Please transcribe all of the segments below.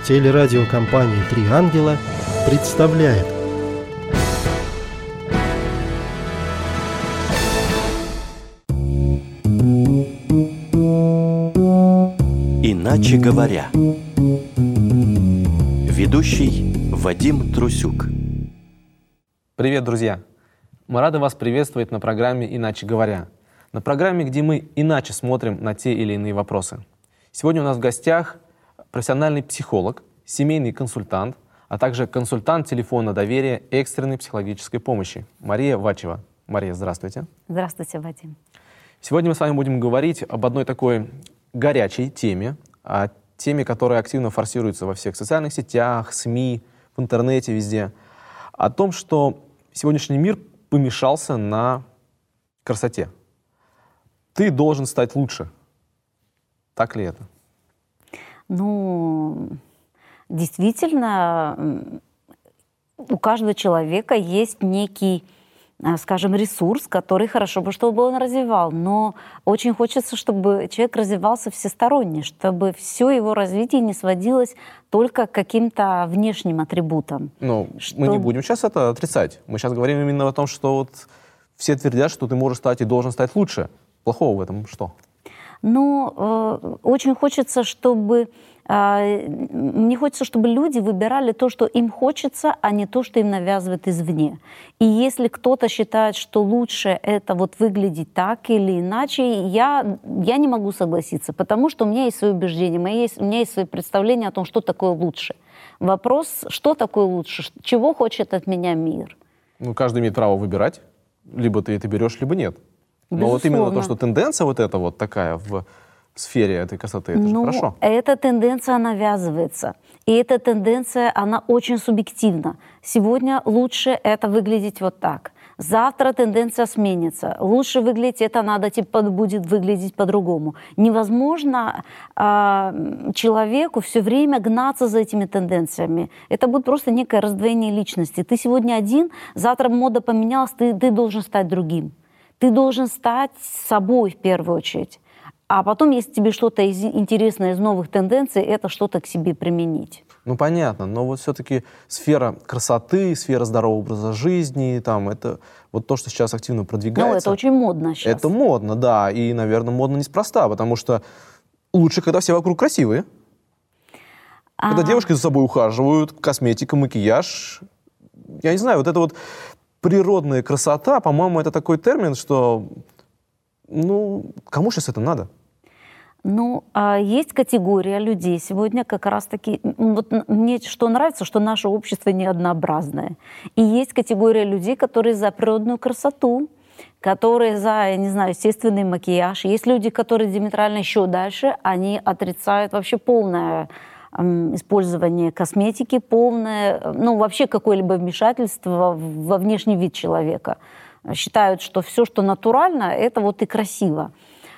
Телерадиокомпания «Три ангела» представляет. Иначе говоря. Ведущий Вадим Трусюк. Привет, друзья! Мы рады вас приветствовать на программе «Иначе говоря». На программе, где мы иначе смотрим на те или иные вопросы. Сегодня у нас в гостях профессиональный психолог, семейный консультант, а также консультант телефона доверия экстренной психологической помощи Мария Вачева. Мария, здравствуйте. Здравствуйте, Вадим. Сегодня мы с вами будем говорить об одной такой горячей теме, о теме, которая активно форсируется во всех социальных сетях, СМИ, в интернете, везде. О том, что сегодняшний мир помешался на красоте. Ты должен стать лучше. Так ли это? Ну, действительно, у каждого человека есть некий, скажем, ресурс, который хорошо бы, чтобы он развивал. Но очень хочется, чтобы человек развивался всесторонне, чтобы все его развитие не сводилось только к каким-то внешним атрибутам. Ну, мы не будем сейчас это отрицать. Мы сейчас говорим именно о том, что вот все твердят, что ты можешь стать и должен стать лучше. Плохого в этом что? Ну, очень хочется, чтобы... Мне хочется, чтобы люди выбирали то, что им хочется, а не то, что им навязывают извне. И если кто-то считает, что лучше это вот выглядеть так или иначе, я не могу согласиться, потому что у меня есть свои убеждения, у меня есть свои представления о том, что такое лучше. Вопрос, что такое лучше, чего хочет от меня мир? Ну, каждый имеет право выбирать. Либо ты это берешь, либо нет. Но вот именно то, что тенденция вот эта вот такая в сфере этой красоты, это же хорошо. Эта тенденция навязывается. И эта тенденция, она очень субъективна. Сегодня лучше это выглядеть вот так. Завтра тенденция сменится. Лучше выглядеть это надо, будет выглядеть по-другому. Невозможно человеку все время гнаться за этими тенденциями. Это будет просто некое раздвоение личности. Ты сегодня один, завтра мода поменялась, ты должен стать другим. Ты должен стать собой в первую очередь. А потом, если тебе что-то интересное из новых тенденций, это что-то к себе применить. Ну, понятно, но вот все-таки сфера красоты, сфера здорового образа жизни, там, это вот то, что сейчас активно продвигается. Ну, это очень модно сейчас. Это модно, да, и, наверное, модно неспроста, потому что лучше, когда все вокруг красивые. Когда девушки за собой ухаживают, косметика, макияж. Я не знаю, вот это вот природная красота, по-моему, это такой термин, что, ну, кому сейчас это надо? Ну, есть категория людей сегодня как раз-таки... Вот мне что нравится, что наше общество не однообразное. И есть категория людей, которые за природную красоту, которые за, я не знаю, естественный макияж. Есть люди, которые диаметрально еще дальше, они отрицают вообще полное использование косметики, полное, ну, вообще какое-либо вмешательство во внешний вид человека. Считают, что все, что натурально, это вот и красиво.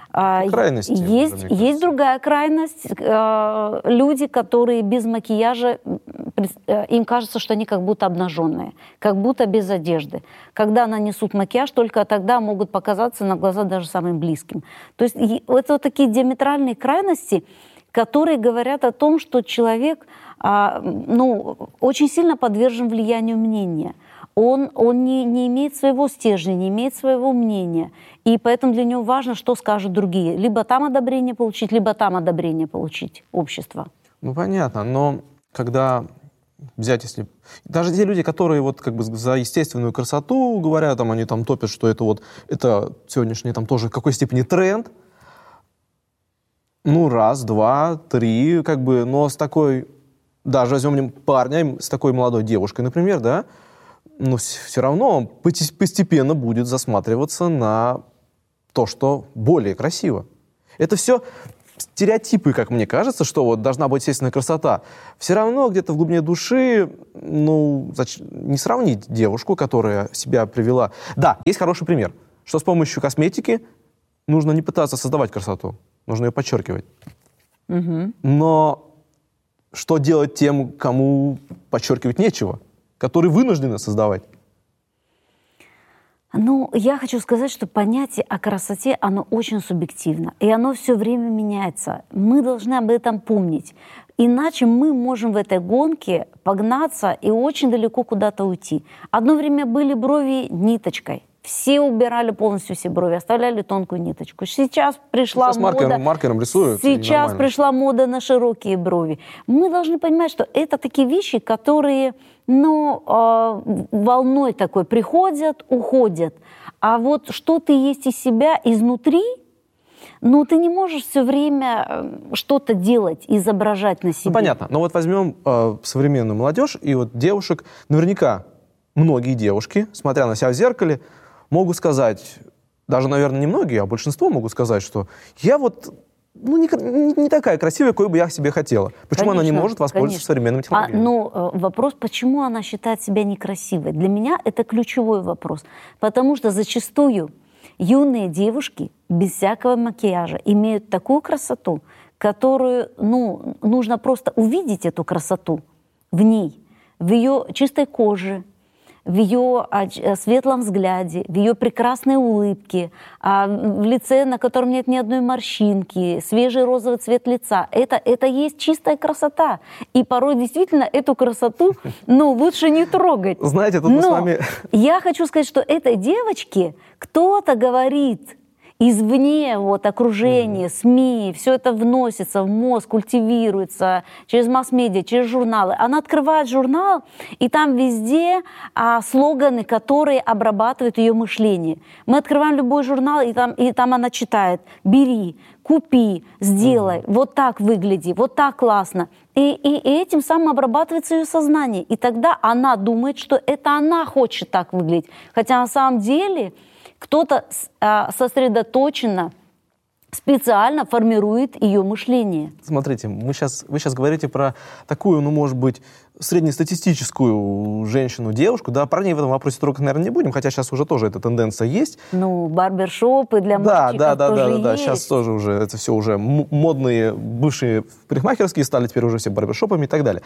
Есть другая крайность. Люди, которые без макияжа, им кажется, что они как будто обнаженные, как будто без одежды. Когда нанесут макияж, только тогда могут показаться на глаза даже самым близким. То есть это вот такие диаметральные крайности, которые говорят о том, что человек очень сильно подвержен влиянию мнения. Он не имеет своего стержня, не имеет своего мнения. И поэтому для него важно, что скажут другие. Либо там одобрение получить, либо там одобрение получить общество. Ну, понятно. Но когда взять, если... Даже те люди, которые вот как бы за естественную красоту говорят, там, они там топят, что это сегодняшний там тоже в какой степени тренд. Ну, раз, два, три, как бы, но с такой... Даже возьмем парня с такой молодой девушкой, например, да, но все равно он постепенно будет засматриваться на то, что более красиво. Это все стереотипы, как мне кажется, что вот должна быть естественная красота. Все равно где-то в глубине души, ну, не сравнить девушку, которая себя привела. Да, есть хороший пример, что с помощью косметики нужно не пытаться создавать красоту, нужно ее подчеркивать. Угу. Но что делать тем, кому подчеркивать нечего? Которые вынуждены создавать? Ну, я хочу сказать, что понятие о красоте, оно очень субъективно, и оно все время меняется. Мы должны об этом помнить. Иначе мы можем в этой гонке погнаться и очень далеко куда-то уйти. Одно время были брови ниточкой. Все убирали полностью все брови, оставляли тонкую ниточку. Сейчас пришла мода... маркером рисуют. Сейчас пришла мода на широкие брови. Мы должны понимать, что это такие вещи, которые волной такой приходят, уходят. А вот что ты есть из себя изнутри, ты не можешь все время что-то делать, изображать на себе. Ну, понятно. Но вот возьмем современную молодежь и вот девушек. Наверняка многие девушки, смотря на себя в зеркале, могут сказать, даже, наверное, не многие, а большинство могут сказать, что я вот не такая красивая, какой бы я себе хотела. Почему она не может воспользоваться современными технологиями? Вопрос, почему она считает себя некрасивой? Для меня это ключевой вопрос. Потому что зачастую юные девушки без всякого макияжа имеют такую красоту, которую, нужно просто увидеть эту красоту в ней, в ее чистой коже, в ее светлом взгляде, в ее прекрасной улыбке, в лице, на котором нет ни одной морщинки, свежий розовый цвет лица. Это есть чистая красота. И порой действительно эту красоту лучше не трогать. Знаете, тут мы с вами... Я хочу сказать, что этой девочке кто-то говорит извне, окружение, СМИ, все это вносится в мозг, культивируется через масс-медиа, через журналы. Она открывает журнал, и там везде слоганы, которые обрабатывают ее мышление. Мы открываем любой журнал, и там она читает: «Бери, купи, сделай, вот так выгляди, вот так классно». И этим самым обрабатывается ее сознание. И тогда она думает, что это она хочет так выглядеть. Хотя на самом деле кто-то сосредоточенно, специально формирует ее мышление. Смотрите, вы сейчас говорите про такую, может быть, среднестатистическую женщину-девушку, да, парней в этом вопросе трогать, наверное, не будем, хотя сейчас уже тоже эта тенденция есть. Барбершопы для мальчиков тоже есть. Да, сейчас тоже уже, это все уже модные бывшие парикмахерские стали теперь уже все барбершопами и так далее.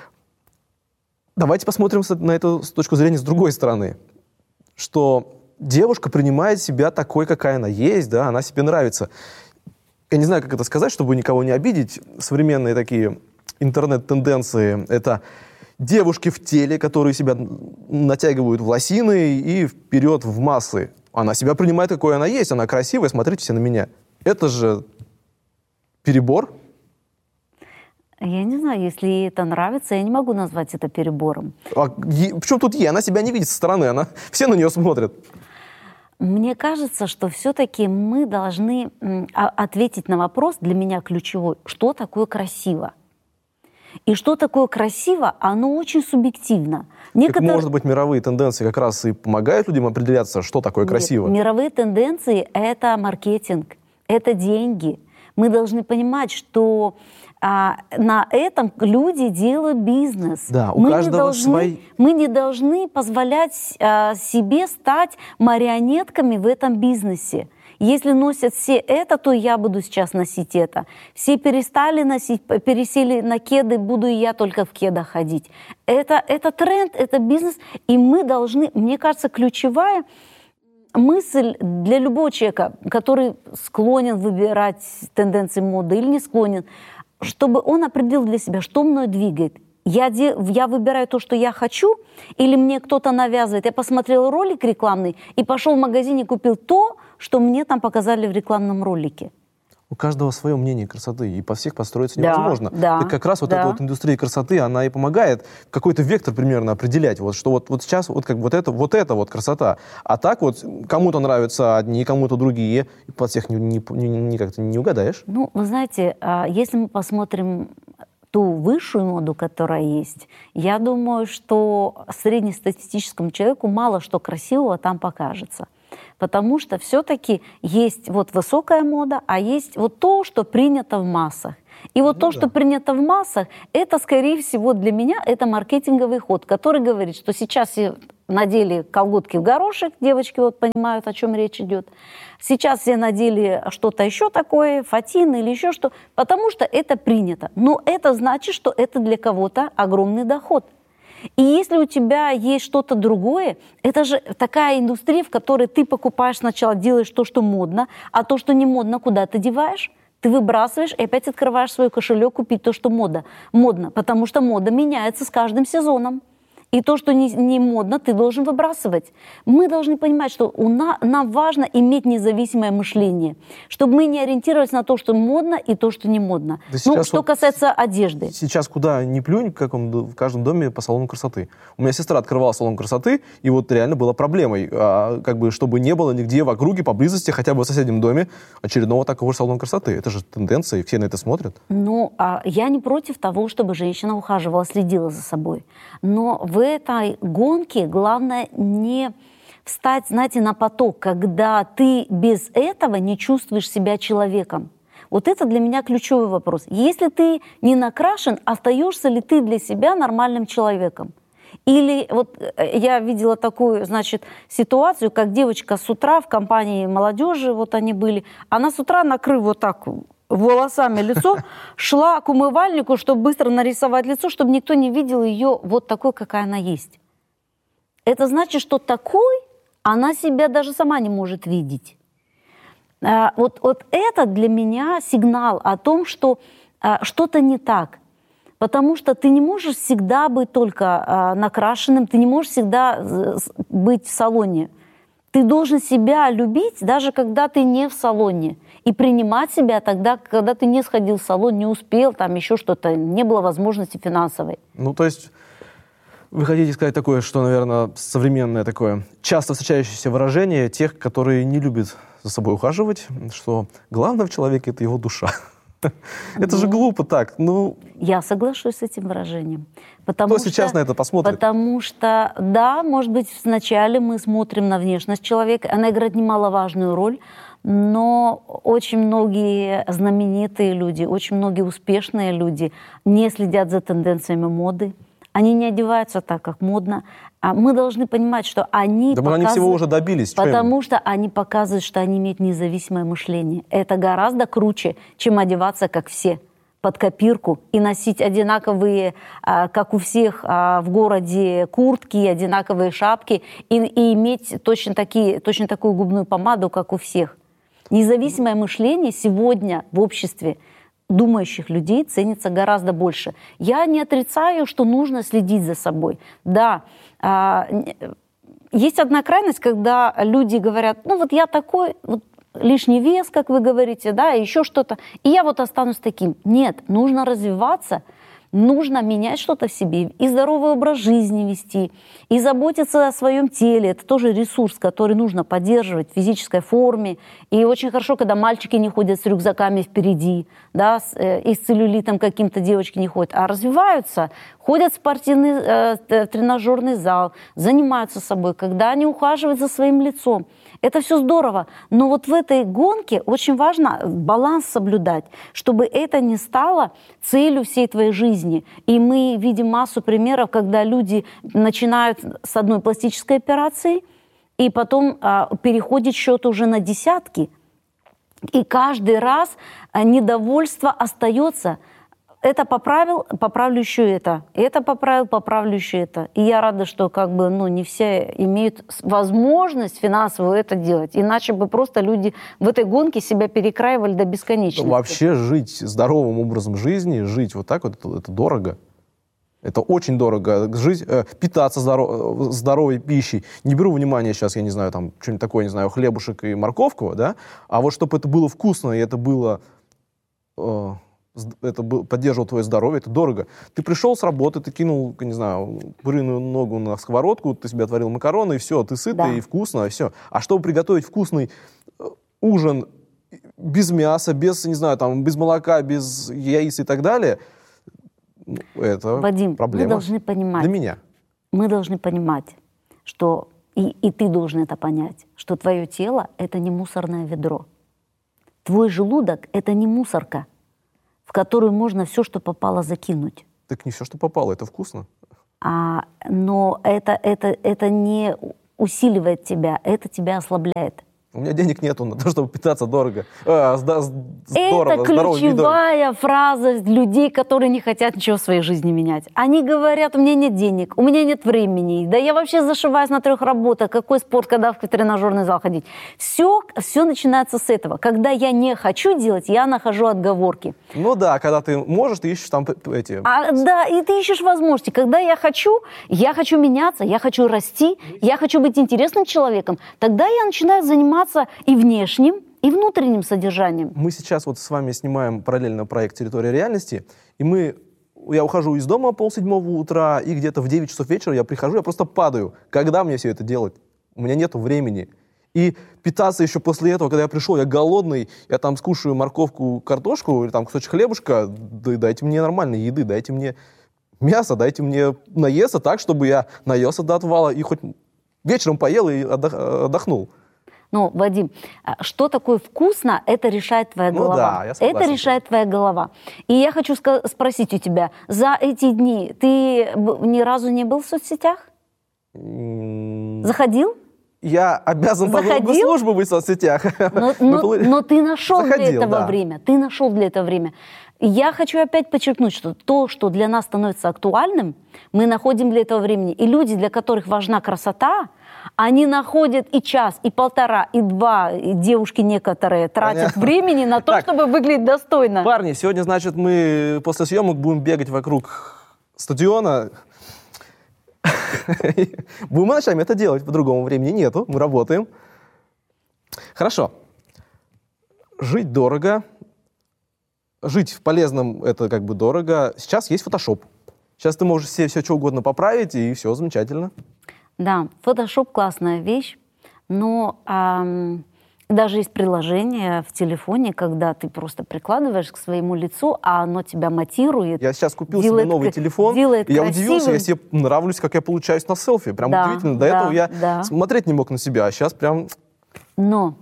Давайте посмотрим на это с точки зрения с другой стороны, что девушка принимает себя такой, какая она есть, да, она себе нравится. Я не знаю, как это сказать, чтобы никого не обидеть. Современные такие интернет-тенденции — это девушки в теле, которые себя натягивают в лосины и вперед в массы. Она себя принимает, какой она есть, она красивая, смотрите все на меня. Это же перебор. Я не знаю, если ей это нравится, я не могу назвать это перебором. Причем тут ей? Она себя не видит со стороны, все на нее смотрят. Мне кажется, что все-таки мы должны ответить на вопрос, для меня ключевой, что такое красиво. И что такое красиво, оно очень субъективно. Может быть, мировые тенденции как раз и помогают людям определяться, что такое красиво? Нет, мировые тенденции — это маркетинг, это деньги. Мы должны понимать, что на этом люди делают бизнес. Да, у каждого свой. Мы не должны позволять себе стать марионетками в этом бизнесе. Если носят все это, то я буду сейчас носить это. Все перестали носить, пересели на кеды, буду и я только в кедах ходить. Это тренд, это бизнес, и мы должны, мне кажется, ключевая мысль для любого человека, который склонен выбирать тенденции моды или не склонен, чтобы он определил для себя, что мной двигает. Я выбираю то, что я хочу, или мне кто-то навязывает. Я посмотрел ролик рекламный и пошел в магазин и купил то, что мне там показали в рекламном ролике. У каждого свое мнение красоты, и по всех построиться невозможно. Да, и как раз эта индустрия красоты, она и помогает какой-то вектор примерно определять, что вот сейчас вот эта красота. А так вот кому-то нравятся одни, кому-то другие, и под всех как-то не угадаешь. Вы знаете, если мы посмотрим ту высшую моду, которая есть, я думаю, что среднестатистическому человеку мало что красивого там покажется. Потому что все-таки есть высокая мода, а есть то, что принято в массах. И что принято в массах, это, скорее всего, для меня это маркетинговый ход, который говорит, что сейчас все надели колготки в горошек, девочки понимают, о чем речь идет. Сейчас все надели что-то еще такое, фатин или еще что, потому что это принято. Но это значит, что это для кого-то огромный доход. И если у тебя есть что-то другое, это же такая индустрия, в которой ты покупаешь сначала, делаешь то, что модно, а то, что не модно, куда ты деваешь? Ты выбрасываешь и опять открываешь свой кошелек купить то, что модно, потому что мода меняется с каждым сезоном. И то, что не модно, ты должен выбрасывать. Мы должны понимать, что нам важно иметь независимое мышление, чтобы мы не ориентировались на то, что модно, и то, что не модно. Да Ну, что касается одежды. Сейчас куда ни плюнь, в каждом доме по салону красоты. У меня сестра открывала салон красоты, и вот реально была проблемой, чтобы не было нигде в округе, поблизости, хотя бы в соседнем доме очередного такого же салона красоты. Это же тенденция, и все на это смотрят. Ну, я не против того, чтобы женщина ухаживала, следила за собой. Но в этой гонке главное не встать, знаете, на поток, когда ты без этого не чувствуешь себя человеком. Вот это для меня ключевой вопрос. Если ты не накрашен, остаешься ли ты для себя нормальным человеком? Или вот я видела такую, значит, ситуацию, как девочка с утра в компании молодежи, вот они были, она с утра, накрыв вот так волосами лицо, шла к умывальнику, чтобы быстро нарисовать лицо, чтобы никто не видел ее вот такой, какая она есть. Это значит, что такой она себя даже сама не может видеть. Вот это для меня сигнал о том, что что-то не так. Потому что ты не можешь всегда быть только накрашенным, ты не можешь всегда быть в салоне. Ты должен себя любить, даже когда ты не в салоне. И принимать себя тогда, когда ты не сходил в салон, не успел, там еще что-то, не было возможности финансовой. Ну, то есть вы хотите сказать такое, что, наверное, современное такое, часто встречающееся выражение тех, которые не любят за собой ухаживать, что главное в человеке — это его душа. Это же глупо так. Я соглашусь с этим выражением. Кто сейчас на это посмотрит? Потому что, да, может быть, вначале мы смотрим на внешность человека, она играет немаловажную роль, но очень многие знаменитые люди, очень многие успешные люди не следят за тенденциями моды. Они не одеваются так, как модно. А мы должны понимать, что они они всего уже добились. Потому что они показывают, что они имеют независимое мышление. Это гораздо круче, чем одеваться, как все, под копирку и носить одинаковые, как у всех в городе, куртки, одинаковые шапки и иметь точно такую губную помаду, как у всех. Независимое мышление сегодня в обществе думающих людей ценится гораздо больше. Я не отрицаю, что нужно следить за собой. Да, есть одна крайность, когда люди говорят, ну вот я такой, вот лишний вес, как вы говорите, да, еще что-то, и я вот останусь таким. Нет, нужно развиваться, нужно менять что-то в себе, и здоровый образ жизни вести, и заботиться о своем теле. Это тоже ресурс, который нужно поддерживать в физической форме. И очень хорошо, когда мальчики не ходят с рюкзаками впереди, да, и с целлюлитом каким-то девочки не ходят, а развиваются, ходят в спортивный тренажерный зал, занимаются собой, когда они ухаживают за своим лицом. Это все здорово, но вот в этой гонке очень важно баланс соблюдать, чтобы это не стало целью всей твоей жизни. И мы видим массу примеров, когда люди начинают с одной пластической операции, и потом переходит счет уже на десятки. И каждый раз недовольство остается. Это поправил, поправлю еще это. Это поправил, поправлю еще это. И я рада, что не все имеют возможность финансовую это делать. Иначе бы просто люди в этой гонке себя перекраивали до бесконечности. Вообще жить здоровым образом жизни, жить вот так вот, это дорого. Это очень дорого. Жить, питаться здоровой пищей. Не беру внимания сейчас, я не знаю, там, что-нибудь такое, не знаю, хлебушек и морковку, да? А вот чтобы это было вкусно, и это было... поддерживал твое здоровье, это дорого. Ты пришел с работы, ты кинул, не знаю, куриную ногу на сковородку, ты себе отварил макароны, и все, ты сытый, да, и вкусно, и все. А чтобы приготовить вкусный ужин без мяса, без, не знаю, там, без молока, без яиц и так далее, это Вадим, проблема. Мы должны понимать, для меня. Мы должны понимать, что, и ты должен это понять, что твое тело — это не мусорное ведро. Твой желудок — это не мусорка, в которую можно все, что попало, закинуть. Так не все, что попало, это вкусно. Но это не усиливает тебя, это тебя ослабляет. У меня денег нету на то, чтобы питаться дорого. Здорово, Это ключевая фраза людей, которые не хотят ничего в своей жизни менять. Они говорят, у меня нет денег, у меня нет времени, да я вообще зашиваюсь на 3 работах, какой спорт, когда в тренажерный зал ходить. Все начинается с этого. Когда я не хочу делать, я нахожу отговорки. Ну да, когда ты можешь, ты ищешь там эти... Да, и ты ищешь возможности. Когда я хочу меняться, я хочу расти, я хочу быть интересным человеком, тогда я начинаю заниматься и внешним, и внутренним содержанием. Мы сейчас вот с вами снимаем параллельно проект «Территория реальности», и я ухожу из дома 6:30 утра, и где-то в 9 часов вечера я прихожу, я просто падаю. Когда мне все это делать? У меня нету времени. И питаться еще после этого, когда я пришел, я голодный, я там скушаю морковку, картошку, или там кусочек хлебушка, да дайте мне нормальной еды, дайте мне мясо, дайте мне наесться так, чтобы я наелся до отвала и хоть вечером поел и отдохнул. Ну, Вадим, что такое вкусно, это решает твоя голова. Да, я согласен. Это решает твоя голова. И я хочу спросить у тебя, за эти дни ты ни разу не был в соцсетях? Заходил? Я обязан по долгу службы быть в соцсетях. Но ты нашел для этого время. Ты нашел для этого время. Я хочу опять подчеркнуть, что то, что для нас становится актуальным, мы находим для этого времени. И люди, для которых важна красота, они находят и час, и 1,5, и 2, и девушки некоторые тратят времени на то, чтобы выглядеть достойно. Парни, сегодня, значит, мы после съемок будем бегать вокруг стадиона. Будем ночами это делать, по-другому времени нету, мы работаем. Хорошо. Жить дорого. Жить в полезном — это как бы дорого. Сейчас есть Photoshop. Сейчас ты можешь себе все что угодно поправить, и все замечательно. Да, Photoshop классная вещь, но даже есть приложение в телефоне, когда ты просто прикладываешь к своему лицу, а оно тебя матирует. Я сейчас купил себе новый телефон, и я удивился, я себе нравлюсь, как я получаюсь на селфи. Прям удивительно. До этого я смотреть не мог на себя, а сейчас прям... Но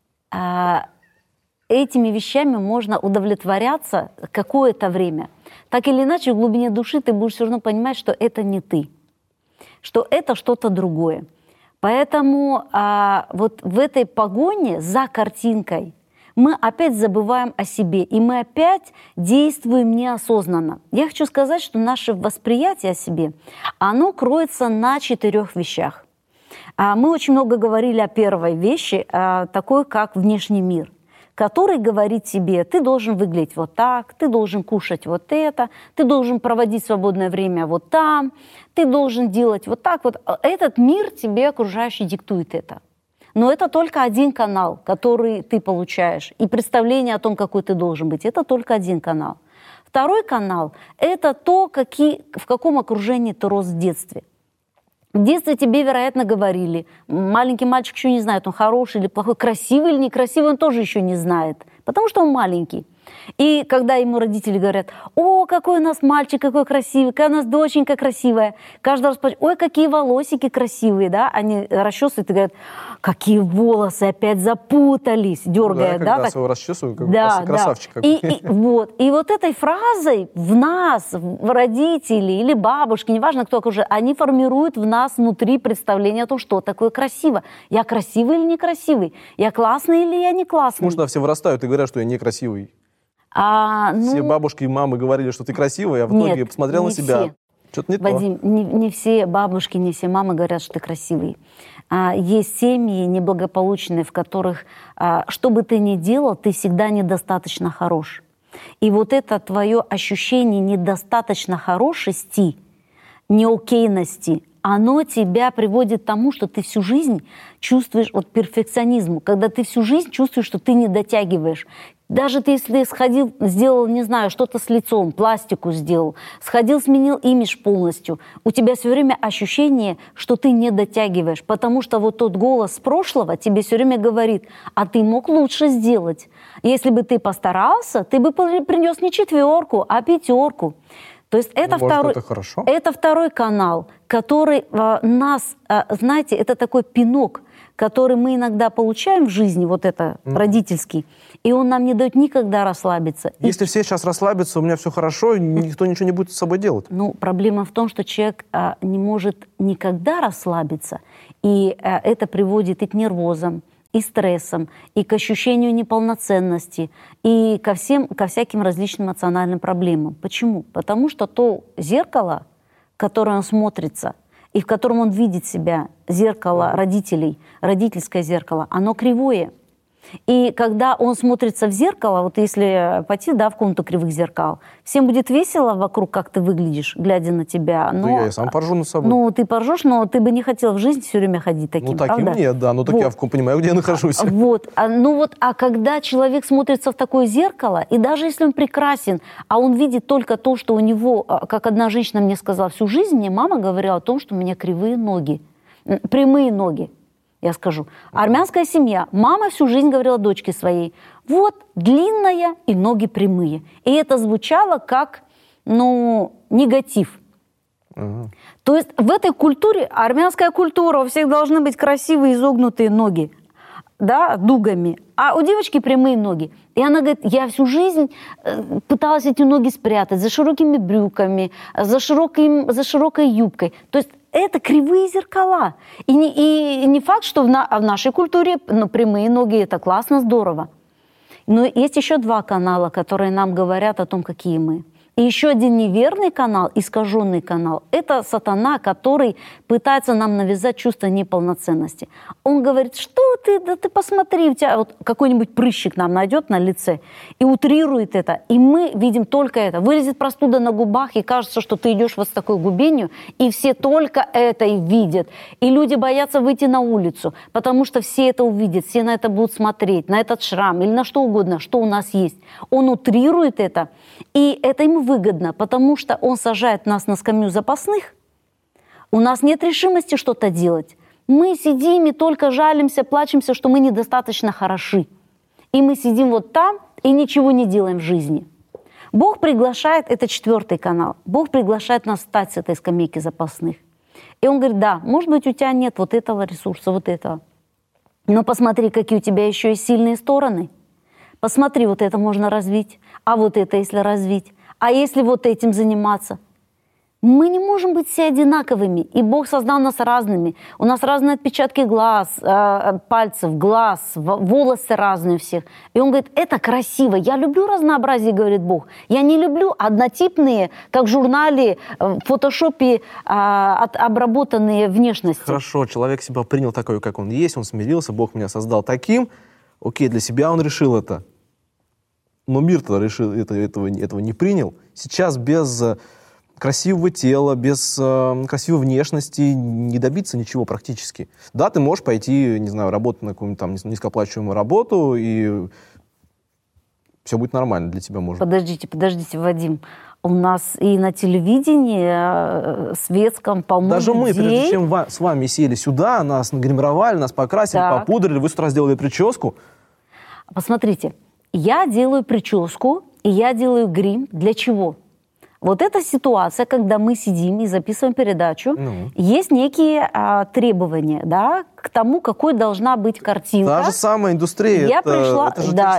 этими вещами можно удовлетворяться какое-то время. Так или иначе, в глубине души ты будешь все равно понимать, что это не ты, что это что-то другое. Поэтому вот в этой погоне за картинкой мы опять забываем о себе, и мы опять действуем неосознанно. Я хочу сказать, что наше восприятие о себе, оно кроется на 4 вещах. Мы очень много говорили о первой вещи, такой как внешний мир, который говорит тебе: ты должен выглядеть вот так, ты должен кушать вот это, ты должен проводить свободное время вот там, ты должен делать вот так вот. Этот мир тебе окружающий диктует это. Но это только один канал, который ты получаешь. И представление о том, какой ты должен быть, это только один канал. Второй канал — это то, в каком окружении ты рос в детстве. В детстве тебе, вероятно, говорили: маленький мальчик еще не знает, он хороший или плохой, красивый или некрасивый, он тоже еще не знает, потому что он маленький. И когда ему родители говорят: о, какой у нас мальчик, какой красивый, какая у нас доченька красивая, каждый раз: ой, какие волосики красивые, да, они расчесывают и говорят: какие волосы опять запутались, дергают, да? Да, когда расчесывают, как красавчик. Да. И вот этой фразой в нас, в родители или бабушки, неважно кто окружает, они формируют в нас внутри представление о том, что такое красиво. Я красивый или некрасивый? Я классный или я не классный? Потому что все вырастают и говорят, что я некрасивый. Все бабушки и мамы говорили, что ты красивая, а в итоге я посмотрел на себя. Все. Что-то не Вадим, то. Не все бабушки, не все мамы говорят, что ты красивый. Есть семьи неблагополучные, в которых, что бы ты ни делал, ты всегда недостаточно хорош. И вот это твое ощущение недостаточно хорошести, неокейности, оно тебя приводит к тому, что ты всю жизнь чувствуешь перфекционизму, когда ты всю жизнь чувствуешь, что ты не дотягиваешь. Даже если ты сходил, сделал, не знаю, что-то с лицом, пластику сделал, сходил, сменил имидж полностью, у тебя все время ощущение, что ты не дотягиваешь, потому что вот тот голос с прошлого тебе все время говорит: а ты мог лучше сделать. Если бы ты постарался, ты бы принес не 4, а 5. То есть это, это второй канал, который нас, знаете, это такой пинок, который мы иногда получаем в жизни, вот это родительский, и он нам не дает никогда расслабиться. Если все сейчас расслабятся, у меня все хорошо, никто ничего не будет с собой делать. Ну, проблема в том, что человек не может никогда расслабиться, и это приводит и к нервозам, и стрессам, и к ощущению неполноценности, и ко всяким различным эмоциональным проблемам. Почему? Потому что то зеркало, в которое он смотрится, и в котором он видит себя, зеркало родителей, родительское зеркало, оно кривое. И когда он смотрится в зеркало, вот если пойти, в комнату кривых зеркал, всем будет весело вокруг, как ты выглядишь, глядя на тебя. Но, да я и сам поржу над собой. Ну, ты поржешь, но ты бы не хотел в жизни все время ходить таким, таким правда? нет, да. Так вот. я понимаю, где я нахожусь. А когда человек смотрится в такое зеркало, и даже если он прекрасен, а он видит только то, что у него, как одна женщина мне сказала, всю жизнь мне мама говорила о том, что у меня кривые ноги, прямые ноги. Я скажу. Армянская семья. Мама всю жизнь говорила дочке своей, вот, длинная и ноги прямые. И это звучало как, негатив. То есть в этой культуре, армянская культура, у всех должны быть красивые изогнутые ноги, дугами, а у девочки прямые ноги. И она говорит, я всю жизнь пыталась эти ноги спрятать за широкими брюками, за широкой юбкой. То есть это кривые зеркала. И не факт, что в нашей культуре прямые ноги – это классно, здорово. Но есть еще 2 канала, которые нам говорят о том, какие мы. И еще один неверный канал, искаженный канал – это сатана, который пытается нам навязать чувство неполноценности. Он говорит, что ты, ты посмотри, у тебя вот какой-нибудь прыщик нам найдет на лице и утрирует это. И мы видим только это. Вылезет простуда на губах, и кажется, что ты идешь вот с такой губенью, и все только это и видят. И люди боятся выйти на улицу, потому что все это увидят, все на это будут смотреть, на этот шрам или на что угодно, что у нас есть. Он утрирует это, и это ему выгодно, потому что он сажает нас на скамью запасных. У нас нет решимости что-то делать. Мы сидим и только жалимся, плачемся, что мы недостаточно хороши. И мы сидим вот там и ничего не делаем в жизни. Бог приглашает, это 4-й канал, Бог приглашает нас встать с этой скамейки запасных. И он говорит, да, может быть, у тебя нет вот этого ресурса, вот этого. Но посмотри, какие у тебя еще есть сильные стороны. Посмотри, вот это можно развить, а вот это если развить. А если вот этим заниматься? Мы не можем быть все одинаковыми, и Бог создал нас разными. У нас разные отпечатки глаз, пальцев, глаз, волосы разные у всех. И Он говорит, это красиво. Я люблю разнообразие, говорит Бог. Я не люблю однотипные, как в журнале, в фотошопе обработанные внешности. Хорошо, человек себя принял такой, как он есть, он смирился, Бог меня создал таким. Окей, для себя он решил это. Но мир-то этого не принял. Сейчас без красивого тела, без красивой внешности не добиться ничего практически. Да, ты можешь пойти, не знаю, работать на какую-нибудь там низкооплачиваемую работу, и все будет нормально для тебя, может. Подождите, Вадим. У нас и на телевидении светском полно даже людей. Мы, прежде чем с вами сели сюда, нас нагримировали, нас покрасили, попудрили, вы с утра сделали прическу. Посмотрите, я делаю прическу, и я делаю грим. Для чего? Вот эта ситуация, когда мы сидим и записываем передачу, есть некие требования, к тому, какой должна быть картинка. Та же самая индустрия. Я пришла,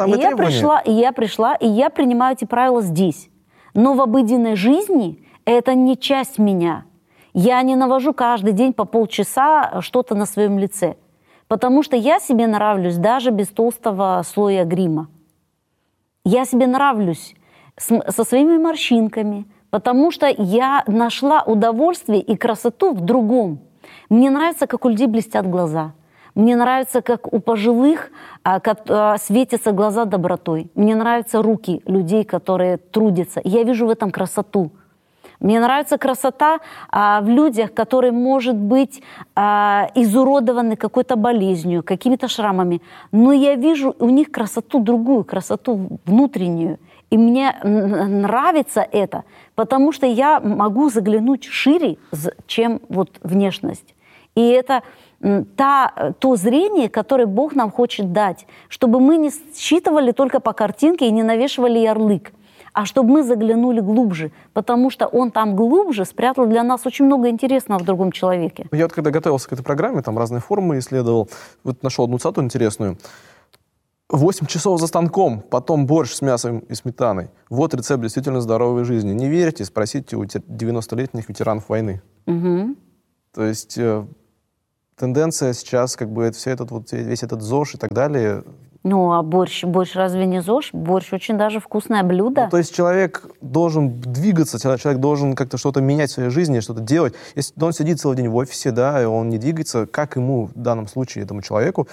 и я принимаю эти правила здесь. Но в обыденной жизни это не часть меня. Я не навожу каждый день по полчаса что-то на своем лице. Потому что я себе нравлюсь даже без толстого слоя грима. Я себе нравлюсь со своими морщинками, потому что я нашла удовольствие и красоту в другом. Мне нравится, как у людей блестят глаза. Мне нравится, как у пожилых светятся глаза добротой. Мне нравятся руки людей, которые трудятся. Я вижу в этом красоту. Мне нравится красота в людях, которые, может быть, изуродованы какой-то болезнью, какими-то шрамами. Но я вижу у них красоту другую, красоту внутреннюю. И мне нравится это, потому что я могу заглянуть шире, чем вот внешность. И это то зрение, которое Бог нам хочет дать, чтобы мы не считывали только по картинке и не навешивали ярлык, а чтобы мы заглянули глубже, потому что Он там глубже спрятал для нас очень много интересного в другом человеке. Я вот когда готовился к этой программе, там разные формы исследовал, вот нашел одну цитату интересную. 8 часов за станком, потом борщ с мясом и сметаной. Вот рецепт действительно здоровой жизни. Не верите? Спросите у 90-летних ветеранов войны. Угу. То есть тенденция сейчас, как бы, все этот, вот, весь этот ЗОЖ и так далее. Ну, а борщ разве не ЗОЖ? Борщ очень даже вкусное блюдо. Ну, то есть человек должен двигаться, человек должен как-то что-то менять в своей жизни, что-то делать. Если он сидит целый день в офисе, да, и он не двигается, как ему в данном случае, этому человеку,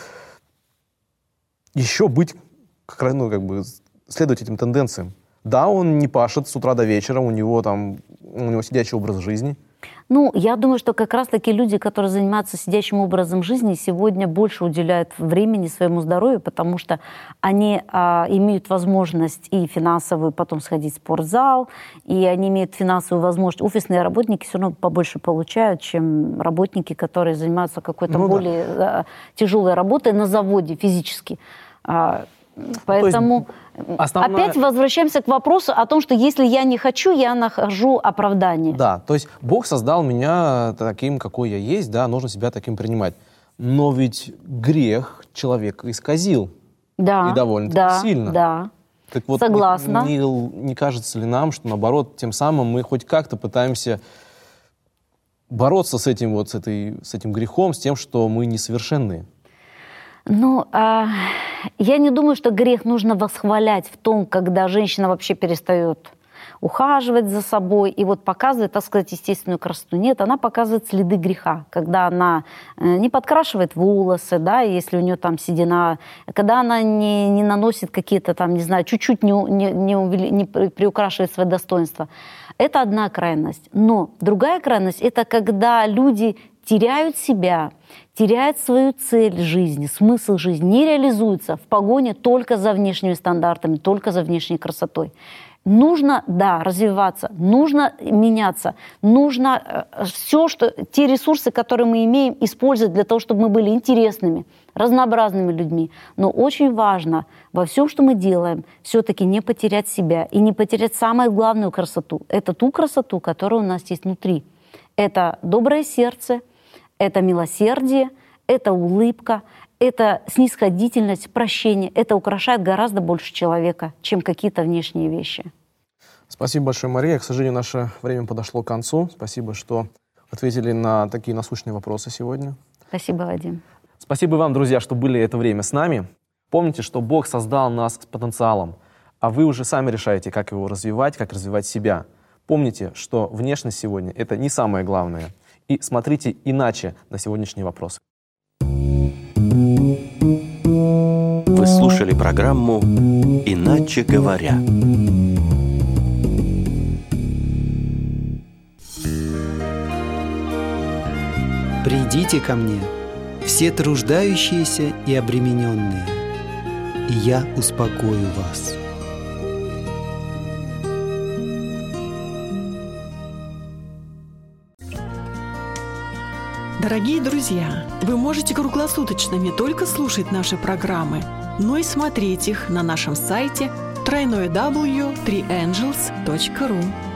еще быть, ну, как бы, следовать этим тенденциям? Да, он не пашет с утра до вечера, у него сидячий образ жизни. Ну, я думаю, что как раз-таки люди, которые занимаются сидячим образом жизни, сегодня больше уделяют времени своему здоровью, потому что они имеют возможность и финансовую потом сходить в спортзал, и они имеют финансовую возможность. Офисные работники все равно побольше получают, чем работники, которые занимаются какой-то более тяжелой работой на заводе физически. Поэтому опять возвращаемся к вопросу о том, что если я не хочу, я нахожу оправдание. Да, то есть Бог создал меня таким, какой я есть, да, нужно себя таким принимать. Но ведь грех человека исказил. Да, и довольно-таки сильно. Да, так вот, согласна. Не кажется ли нам, что наоборот, тем самым мы хоть как-то пытаемся бороться с этим грехом, с тем, что мы несовершенные? Ну, я не думаю, что грех нужно восхвалять в том, когда женщина вообще перестает ухаживать за собой и вот показывает, так сказать, естественную красоту. Нет, она показывает следы греха, когда она не подкрашивает волосы, да, если у нее там седина, когда она не наносит какие-то там, не знаю, чуть-чуть не приукрашивает свое достоинство. Это одна крайность. Но другая крайность — это когда люди теряют себя, теряют свою цель жизни, смысл жизни, не реализуются в погоне только за внешними стандартами, только за внешней красотой. Нужно, да, развиваться, нужно меняться, нужно те ресурсы, которые мы имеем, использовать для того, чтобы мы были интересными, разнообразными людьми. Но очень важно во всем, что мы делаем, все-таки не потерять себя и не потерять самую главную красоту. Это ту красоту, которая у нас есть внутри. Это доброе сердце, это милосердие, это улыбка, это снисходительность, прощение. Это украшает гораздо больше человека, чем какие-то внешние вещи. Спасибо большое, Мария. К сожалению, наше время подошло к концу. Спасибо, что ответили на такие насущные вопросы сегодня. Спасибо, Вадим. Спасибо вам, друзья, что были это время с нами. Помните, что Бог создал нас с потенциалом, а вы уже сами решаете, как его развивать, как развивать себя. Помните, что внешность сегодня — это не самое главное. И смотрите иначе на сегодняшний вопрос. Вы слушали программу «Иначе говоря». «Придите ко мне, все труждающиеся и обремененные, и я успокою вас». Дорогие друзья, вы можете круглосуточно не только слушать наши программы, но и смотреть их на нашем сайте www.3angels.ru.